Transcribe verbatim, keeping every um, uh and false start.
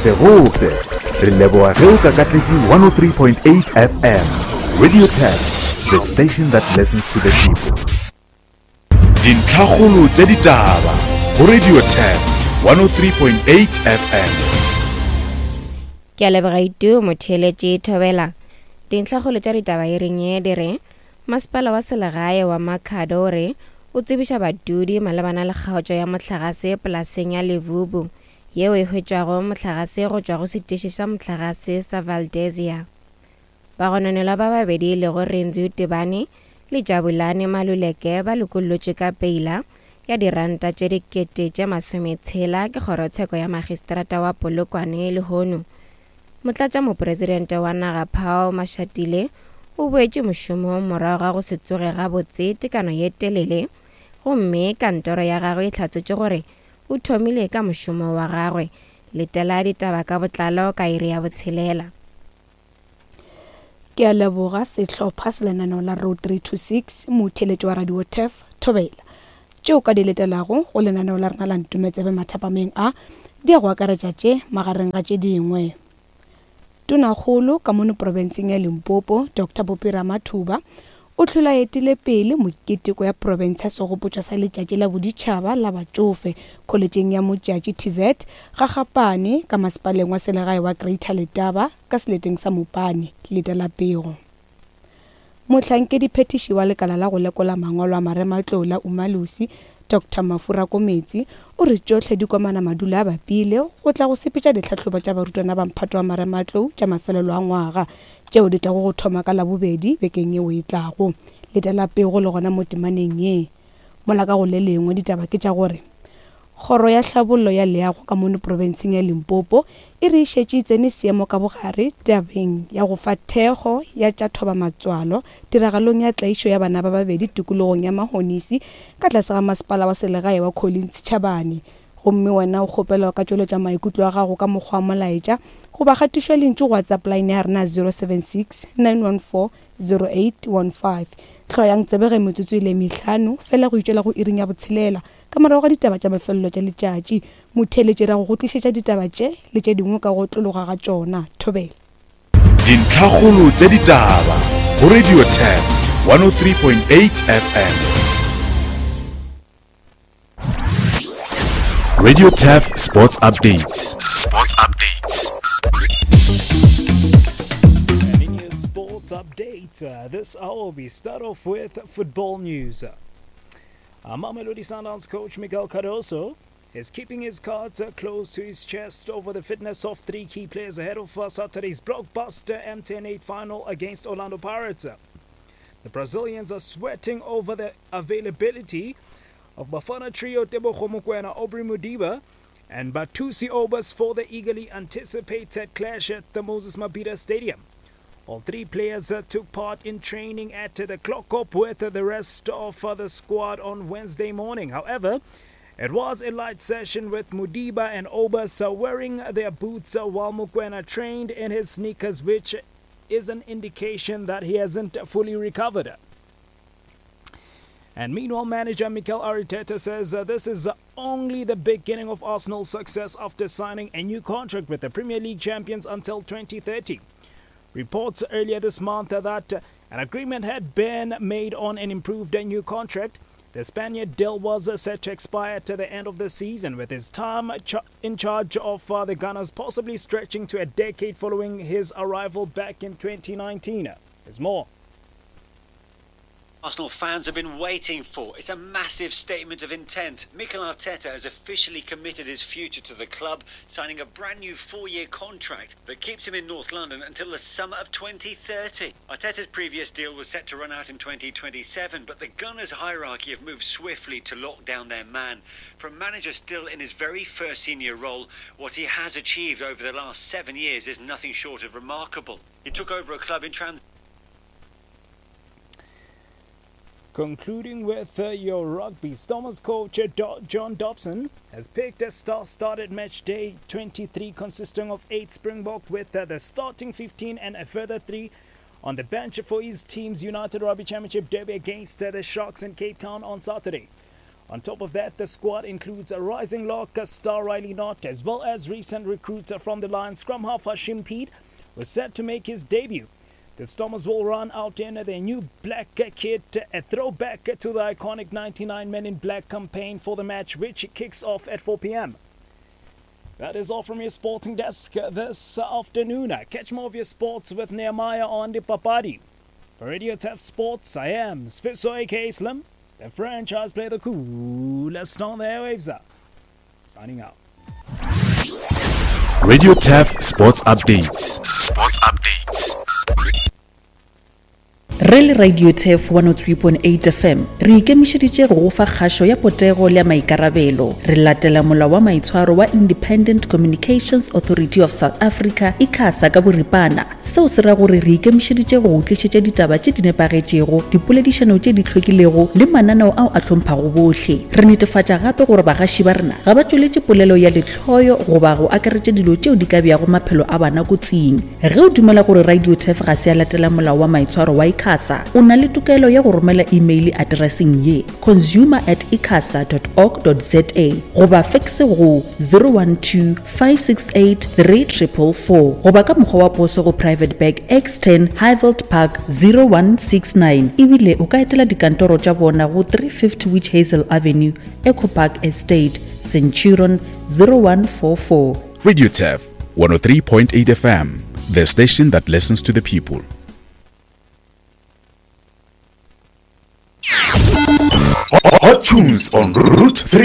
se gotse re leboga ge o ka katletše one oh three point eight F M Radio Tap, the station that listens to the people. Dintlhakgolo tše ditaba go Radio Tap one oh three point eight F M. Ke a leboga itu motheletše Thobela. Dintlhakgolo tša ditaba e reng ye di re masepala wa selegae wa Makhado re o tsebiša badudi malebana le kgaotšo ya mohlagase polaseng ya Levubu yeo e hwetšwago mohlagase go tšwa go setiši sa mohlagase sa Valdezia. Bagononelwa ba babedi le go Renzi Utebane le Jabulane Maluleke ba lokollotše ka peila ya diranta tše dikete tše masometshela ke kgorotsheko ya magistrata wa Polokwane le Hono. Motlatša mopresidente wa naga Paul Mashatile o boetše mošomo morago ga go se tsoge gabotse tekano ye telele gomme kantoro ya gagwe e hlatsetše gore o thomile ka mošomo wa gagwe. Letela ditaba ka botlalo ka iri ya botshelela. Ke a leboga sehlopha se lenaneo la Road three two six motheletši wa Radio Tef Thobela tšeo ka di letelago go lenaneo la rena la ntumetsebe mathapameng a di a go akaretša tše magareng ga tše dingwe. Tonakgolo ka mono provinseng ya Limpopo Doctor Bopira Mathuba o tlholaetile pele moketeko ya province ya segopotšo sa letšatši la boditšhaba la batšofe kholejeng ya Motšatši T V E T ga Gapane ka masepaleng wa selegae wa Greater Letaba ka seleteng sa Mopane Letela Pego. Mohlankedi phetiši wa lekala la go lekola mangwalo a Marematlou Umalusi Doctor Mafura Kometsi o re tšohle di komana madula a bapile go tla go sepetša ditlhahlobo tša barutwana ba mphato wa Marematlou tša mafelelo a ngwaga tšeo di tlago go thoma ka labobedi bekeng yeo e tlago. Letela Pego le gona mo temaneng ye mola ka go le lengwe ditaba ke tša gore kgoro ya hlabollo ya leago ka mono provinseng ya Limpopo e re išetše tsene seemo ka bogare tabeng ya go fa thekgo ya tša thoba matswalo tiragalong ya tlaišo ya bana ba babedi tikologong ya Mahonisi ka tlase ga masepala wa selegae wa Collins Chabane. Gomme wena o kgopela ka tšweletša maikutlo a gago ka mokgwa wa molaetša go ba gatišwa lentšu go WhatsApp line ya rena zero seven six nine one four zero eight one five. Tlhoyang tsebege metsotso ile mehlano fela go itšela go iring ya botshelela ka morago ga ditaba tša mafelelo tša letšatši motheletši ra go go tlišetša ditaba tše le tše dingwe ka go tlologa ga tšona. Thobela Dintlhakgolo tše ditaba go Radio Tap one oh three point eight F M. Radio Tap Sports Updates. Sports Updates. And in your sports update, uh, this hour we start off with football news. Uh, Mamelodi Sundowns coach Miguel Cardoso is keeping his cards uh, close to his chest over the fitness of three key players ahead of uh, Saturday's blockbuster M ten eight final against Orlando Pirates. Uh, the Brazilians are sweating over the availability of Bafana trio Tebogo Mokoena, Aubrey Mudiba and Batusi Obas for the eagerly anticipated clash at the Moses Mabhida Stadium. All three players uh, took part in training at uh, the clock up with uh, the rest of uh, the squad on Wednesday morning. However, it was a light session with Mudiba and Obas uh, wearing their boots uh, while Mokoena trained in his sneakers, which is an indication that he hasn't fully recovered. And meanwhile, manager Mikel Arteta says uh, this is uh, only the beginning of Arsenal's success after signing a new contract with the Premier League champions until twenty thirty. Reports earlier this month uh, that uh, an agreement had been made on an improved uh, new contract. The Spaniard deal was uh, set to expire to the end of the season, with his time ch- in charge of uh, the Gunners possibly stretching to a decade following his arrival back in twenty nineteen. There's more. Arsenal fans have been waiting for. It's a massive statement of intent. Mikel Arteta has officially committed his future to the club, signing a brand new four-year contract that keeps him in North London until the summer of twenty thirty. Arteta's previous deal was set to run out in twenty twenty-seven, but the Gunners' hierarchy have moved swiftly to lock down their man. For a manager still in his very first senior role, what he has achieved over the last seven years is nothing short of remarkable. He took over a club in trans... Concluding with uh, your rugby, Stormers coach uh, Do- John Dobson has picked a star-started match day twenty-three consisting of eight Springbok with uh, the starting fifteen and a further three on the bench for his team's United Rugby Championship derby against uh, the Sharks in Cape Town on Saturday. On top of that, the squad includes a rising lock star Riley Knott, as well as recent recruits from the Lions scrum half Hashim Peet, was set to make his debut. The Stormers will run out in their new black kit, a throwback to the iconic ninety-nine Men in Black campaign for the match, which kicks off at four p.m. That is all from your sporting desk this afternoon. Catch more of your sports with Nehemiah on the Papadi. For Radio T E F Sports, I am Sfiso aka Slim, the franchise player, the coolest on the airwaves. Signing out. Radio T E F Sports Updates. Sports Updates. Re le Radio T E F one oh three point eight F M re ikemišeditše go fa kgašo ya potego le maikarabelo. Re latela molao wa maitshwaro wa Independent Communications Authority of South Africa ICASA ka boripana. Seo se ra gore re ikemišeditše go tlišetša ditaba tše di nepagetšego, dipoledišano tše di hlwekilego le mananeo ao a hlomphang bohle. Re netefatša gape gore bagaši ba rena ga ba tšweletše polelo ya letlhoyo goba go akaretša dilo tšeo di ka beago maphelo a bana kotsing. Ge o dumela gore Radio T E F ga se a latela molao wa maitshwaro wa ICASA, o na le tokelo ya go romela email addressing ye consumer at icasa dot org dot za goba faxe go zero one two five six eight three four four four goba ka mokgwa wa poso go Private Bag X ten Highveld Park zero one six nine. Ebile o ka etela dikantoro tša bona go three fifty Witch Hazel Avenue, Echo Park Estate, Centurion zero one four four. Radio T E F one oh three point eight F M, the station that listens to the people. Hot tunes on Route three.